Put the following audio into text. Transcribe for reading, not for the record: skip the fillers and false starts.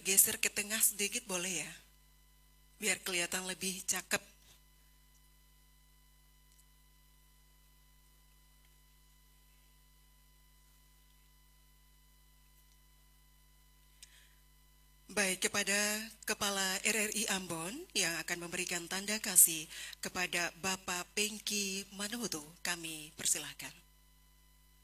geser ke tengah sedikit boleh ya? Biar kelihatan lebih cakep. Baik, kepada Kepala RRI Ambon yang akan memberikan tanda kasih kepada Bapak Pengki Manuhutu, kami persilahkan.